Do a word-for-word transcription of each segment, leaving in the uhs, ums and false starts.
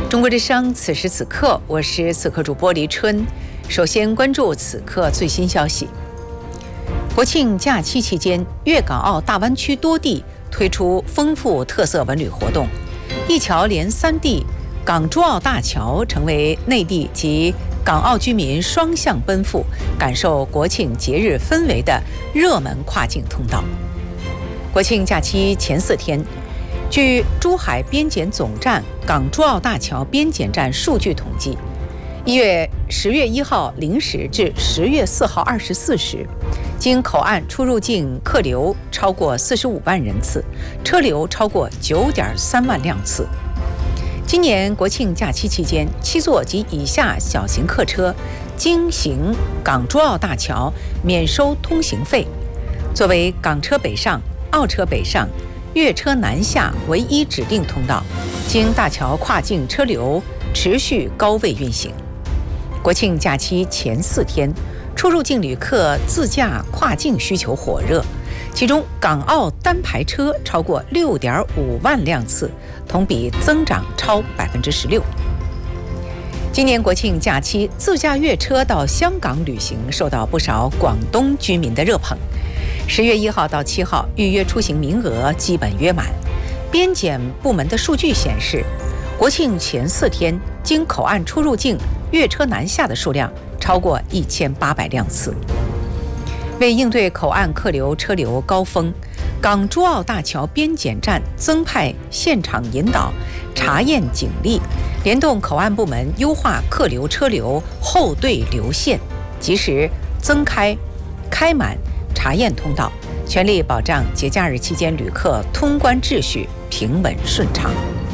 中国之声，此时此刻，我是此刻主播黎春。首先关注此刻最新消息。国庆假期期间，粤港澳大湾区多地推出丰富特色文旅活动，一桥连三地港珠澳大桥成为内地及港澳居民双向奔赴、感受国庆节日氛围的热门跨境通道。国庆假期前四天，据珠海边检总站港珠澳大桥边检站数据统计，一月十月一号零时至十月四号二十四时，经口岸出入境客流超过四十五万人次，车流超过九点三万辆次。今年国庆假期期间，七座及以下小型客车经行港珠澳大桥免收通行费，作为港车北上、澳车北上、粤车南下唯一指定通道，经大桥跨境车流持续高位运行。国庆假期前四天，出入境旅客自驾跨境需求火热，其中港澳单排车超过六点五万辆次，同比增长超百分之十六。今年国庆假期，自驾粤车到香港旅行受到不少广东居民的热捧。十月一号到七号，预约出行名额基本约满。边检部门的数据显示，国庆前四天经口岸出入境粤车南下的数量超过一千八百辆次。为应对口岸客流车流高峰，港珠澳大桥边检站增派现场引导查验警力，联动口岸部门优化客流车流后队流线，及时增开开满查验通道，全力保障节假日期间旅客通关秩序平稳顺畅。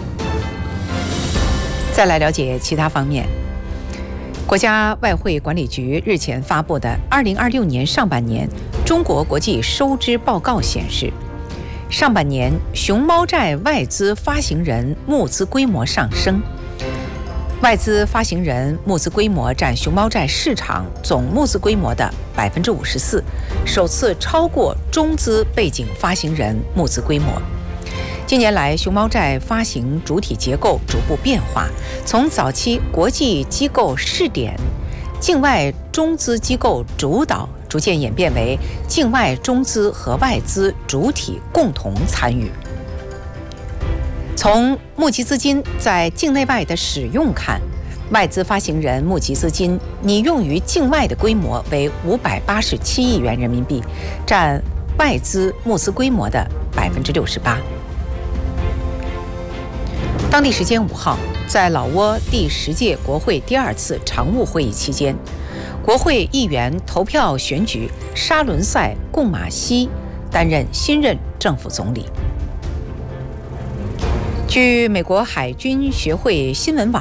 再来了解其他方面。国家外汇管理局日前发布的二零二六年上半年中国国际收支报告显示，上半年熊猫债外资发行人募资规模上升，外资发行人募资规模占熊猫债市场总募资规模的百分之五十四，首次超过中资背景发行人募资规模。近年来，熊猫债发行主体结构逐步变化，从早期国际机构试点、境外中资机构主导，逐渐演变为境外中资和外资主体共同参与。从募集资金在境内外的使用看，外资发行人募集资金拟用于境外的规模为五百八十七亿元人民币，占外资募资规模的百分之六十八。当地时间五号，在老挝第十届国会第二次常务会议期间，国会议员投票选举沙伦塞贡马西担任新任政府总理。据美国海军学会新闻网